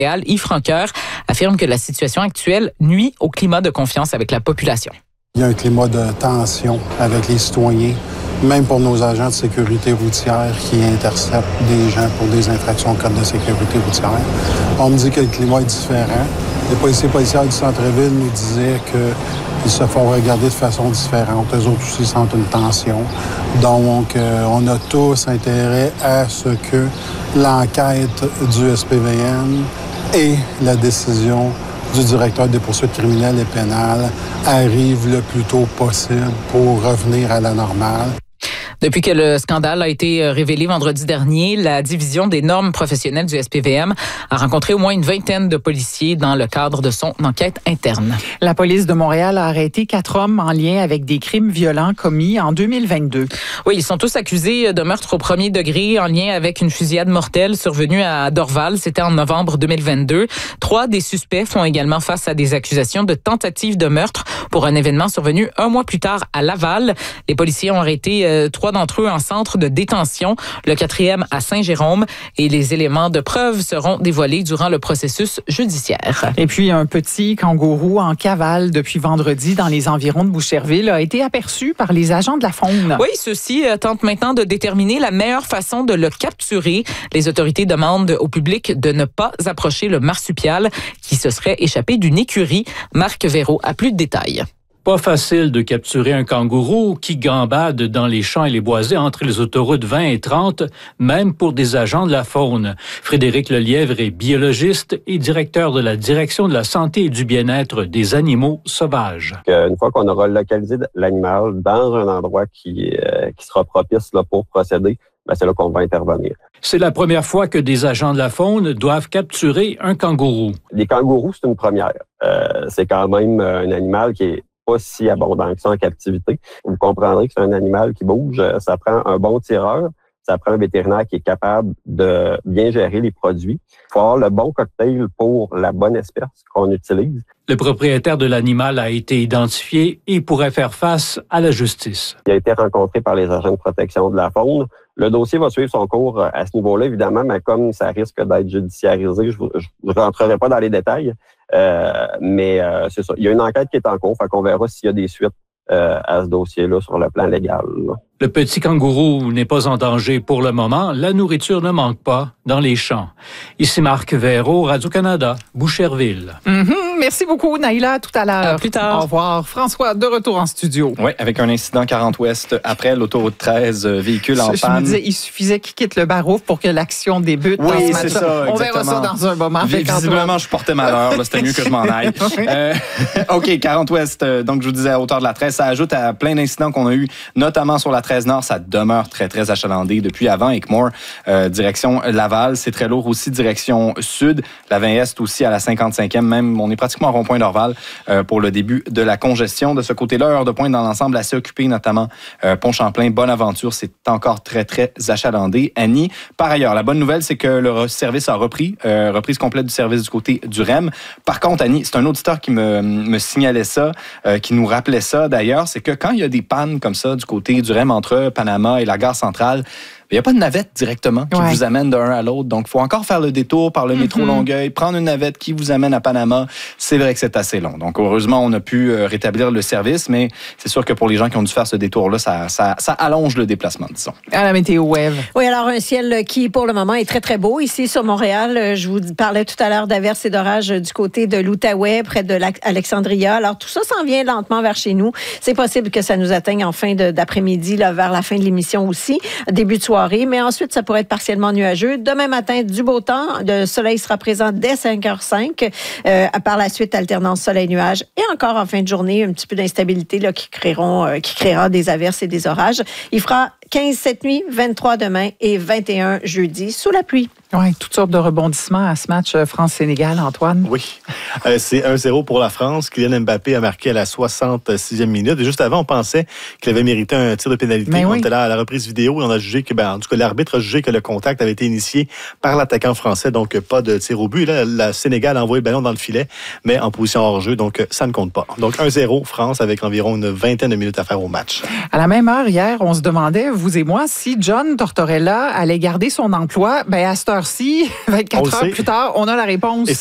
Yves Franqueur affirme que la situation actuelle nuit au climat de confiance avec la population. Il y a un climat de tension avec les citoyens, même pour nos agents de sécurité routière qui interceptent des gens pour des infractions au code de sécurité routière. On me dit que le climat est différent. Les policiers policières du centre-ville nous disaient qu'ils se font regarder de façon différente. Eux autres aussi sentent une tension. Donc, on a tous intérêt à ce que l'enquête du SPVM et la décision du directeur des poursuites criminelles et pénales arrive le plus tôt possible pour revenir à la normale. Depuis que le scandale a été révélé vendredi dernier, la division des normes professionnelles du SPVM a rencontré au moins une vingtaine de policiers dans le cadre de son enquête interne. La police de Montréal a arrêté 4 hommes en lien avec des crimes violents commis en 2022. Oui, ils sont tous accusés de meurtre au premier degré en lien avec une fusillade mortelle survenue à Dorval. C'était en novembre 2022. 3 des suspects font également face à des accusations de tentative de meurtre pour un événement survenu un mois plus tard à Laval. Les policiers ont arrêté 3 d'entre eux en centre de détention, le 4e à Saint-Jérôme, et les éléments de preuve seront dévoilés durant le processus judiciaire. Et puis, un petit kangourou en cavale depuis vendredi dans les environs de Boucherville a été aperçu par les agents de la faune. Oui, ceux-ci tentent maintenant de déterminer la meilleure façon de le capturer. Les autorités demandent au public de ne pas approcher le marsupial qui se serait échappé d'une écurie. Marc Véraud a plus de détails. Pas facile de capturer un kangourou qui gambade dans les champs et les boisés entre les autoroutes 20 et 30, même pour des agents de la faune. Frédéric Lelièvre est biologiste et directeur de la Direction de la santé et du bien-être des animaux sauvages. Une fois qu'on aura localisé l'animal dans un endroit qui sera propice là, pour procéder, c'est là qu'on va intervenir. C'est la première fois que des agents de la faune doivent capturer un kangourou. Les kangourous, c'est une première. C'est quand même un animal qui est pas si abondant que ça en captivité. Vous comprendrez que c'est un animal qui bouge. Ça prend un bon tireur. Ça prend un vétérinaire qui est capable de bien gérer les produits. Il faut avoir le bon cocktail pour la bonne espèce qu'on utilise. Le propriétaire de l'animal a été identifié et pourrait faire face à la justice. Il a été rencontré par les agents de protection de la faune. Le dossier va suivre son cours à ce niveau-là, évidemment, mais comme ça risque d'être judiciarisé, je ne rentrerai pas dans les détails. Mais c'est ça. Il y a une enquête qui est en cours, fait qu'on verra s'il y a des suites à ce dossier-là sur le plan légal. Là. Le petit kangourou n'est pas en danger pour le moment. La nourriture ne manque pas dans les champs. Ici Marc Véraud, Radio-Canada, Boucherville. Merci beaucoup, Naïla. À tout à l'heure. À plus tard. Au revoir. François, de retour en studio. Oui, avec un incident 40 Ouest après l'autoroute 13, véhicule en panne. Je me disais, il suffisait qu'il quitte le barouf pour que l'action débute. Oui, c'est ça. On verra ça dans un moment. Visiblement, je portais malheur. C'était mieux que je m'en aille. OK, 40 Ouest, donc je vous disais à hauteur de la 13, ça ajoute à plein d'incidents qu'on a eu, notamment sur la 13 Nord. Ça demeure très, très achalandé depuis avant Équimor, direction Laval. C'est très lourd aussi, direction Sud. La 20 Est aussi à la 55e. Même, on est pratiquement à rond-point d'Orval pour le début de la congestion. De ce côté-là, heure de pointe dans l'ensemble assez occupée, notamment Pont-Champlain, Bonaventure. C'est encore très, très achalandé. Annie, par ailleurs, la bonne nouvelle, c'est que le service a repris. Reprise complète du service du côté du REM. Par contre, Annie, c'est un auditeur qui me signalait ça, qui nous rappelait ça d'ailleurs, c'est que quand il y a des pannes comme ça du côté du REM entre Panama et la gare centrale, il n'y a pas de navette directement qui vous amène d'un à l'autre. Donc, il faut encore faire le détour par le métro Longueuil, prendre une navette qui vous amène à Panama. C'est vrai que c'est assez long. Donc, heureusement, on a pu rétablir le service, mais c'est sûr que pour les gens qui ont dû faire ce détour-là, ça allonge le déplacement, disons. À la météo web. Oui, alors un ciel qui, pour le moment, est très, très beau. Ici, sur Montréal, je vous parlais tout à l'heure d'averses et d'orages du côté de l'Outaouais, près de l'Alexandria. Alors, tout ça s'en vient lentement vers chez nous. C'est possible que ça nous atteigne en fin d'après-midi, là, vers la fin de l'émission aussi, début de soirée. Mais ensuite, ça pourrait être partiellement nuageux. Demain matin, du beau temps. Le soleil sera présent dès 5h05. Par la suite, alternance soleil-nuage. Et encore en fin de journée, un petit peu d'instabilité là, qui créera des averses et des orages. Il fera 15 cette nuit, 23 demain et 21 jeudi, sous la pluie. Oui, toutes sortes de rebondissements à ce match France-Sénégal, Antoine. Oui. C'est 1-0 pour la France. Kylian Mbappé a marqué à la 66e minute. Et juste avant, on pensait qu'il avait mérité un tir de pénalité. On était là à la reprise vidéo et on a jugé que, en tout cas, l'arbitre a jugé que le contact avait été initié par l'attaquant français, donc pas de tir au but. Et là, la Sénégal a envoyé le ballon dans le filet, mais en position hors-jeu, donc ça ne compte pas. Donc 1-0 France avec environ une vingtaine de minutes à faire au match. À la même heure, hier, on se demandait, vous et moi, si John Tortorella allait garder son emploi. À cette heure-ci, 24 heures plus tard, on a la réponse.